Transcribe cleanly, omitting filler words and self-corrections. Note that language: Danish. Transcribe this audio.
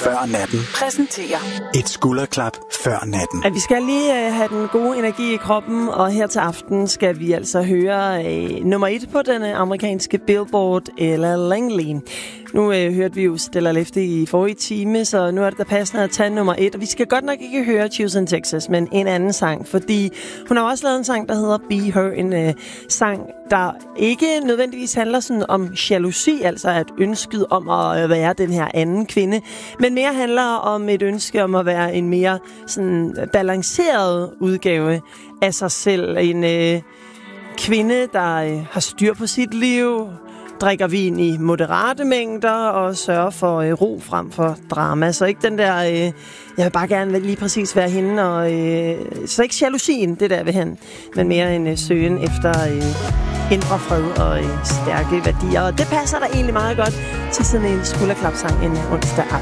før natten præsenterer et skulderklap før natten. At vi skal lige have den gode energi i kroppen, og her til aften skal vi altså høre nummer 1 på den amerikanske Billboard, Ella Langley. Nu hørte vi jo Stella Lefty i forrige time, så nu er det da passende at tage nummer 1. Og vi skal godt nok ikke høre Choose in Texas, men en anden sang, fordi hun har også lavet en sang, der hedder Be Her, en sang, der ikke nødvendigvis handler sådan om jalousi, altså et ønsket om at være den her anden kvinde, men mere handler om et ønske om at være en mere sådan balanceret udgave af sig selv. En kvinde, der har styr på sit liv, drikker vin i moderate mængder og sørger for ro frem for drama. Så ikke den der, jeg vil bare gerne lige præcis være hende, og så ikke jalousien, det der ved hende, men mere en søgen efter indre fred og stærke værdier. Og det passer der egentlig meget godt til sådan en skulderklapsang en onsdag aften.